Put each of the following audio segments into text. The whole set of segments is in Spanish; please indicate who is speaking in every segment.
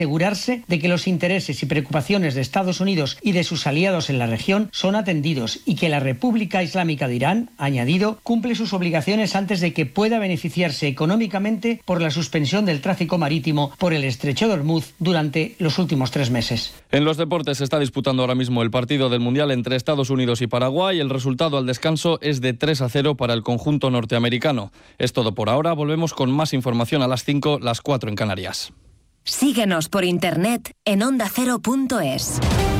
Speaker 1: asegurarse de que los intereses y preocupaciones de Estados Unidos y de sus aliados en la región son atendidos y que la República Islámica de Irán, ha añadido, cumple sus obligaciones antes de que pueda beneficiarse económicamente por la suspensión del tráfico marítimo por el estrecho de Hormuz durante los últimos 3 meses.
Speaker 2: En los deportes se está disputando ahora mismo el partido del Mundial entre Estados Unidos y Paraguay. El resultado al descanso es de 3-0 para el conjunto norteamericano. Es todo por ahora. Volvemos con más información a las 5, las 4 en Canarias.
Speaker 3: Síguenos por internet en ondacero.es.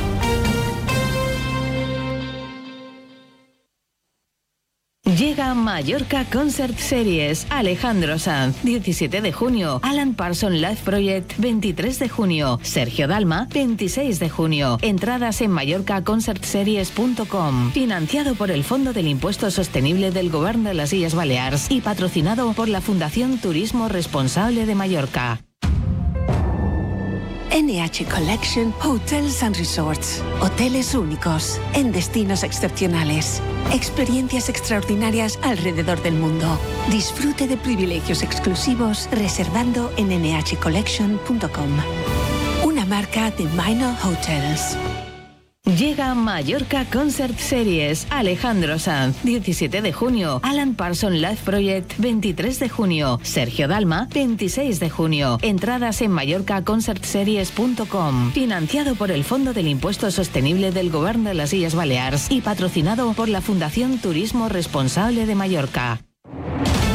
Speaker 3: Llega Mallorca Concert Series. Alejandro Sanz, 17 de junio. Alan Parsons Live Project, 23 de junio. Sergio Dalma, 26 de junio. Entradas en mallorcaconcertseries.com. Financiado por el Fondo del Impuesto Sostenible del Govern de las Illes Balears y patrocinado por la Fundación Turismo Responsable de Mallorca.
Speaker 4: NH Collection Hotels and Resorts. Hoteles únicos, en destinos excepcionales. Experiencias extraordinarias alrededor del mundo. Disfrute de privilegios exclusivos reservando en nhcollection.com. Una marca de Minor Hotels.
Speaker 3: Llega Mallorca Concert Series. Alejandro Sanz, 17 de junio. Alan Parsons Live Project, 23 de junio. Sergio Dalma, 26 de junio. Entradas en mallorcaconcertseries.com. Financiado por el Fondo del Impuesto Sostenible del Govern de las Illes Balears y patrocinado por la Fundación Turismo Responsable de Mallorca.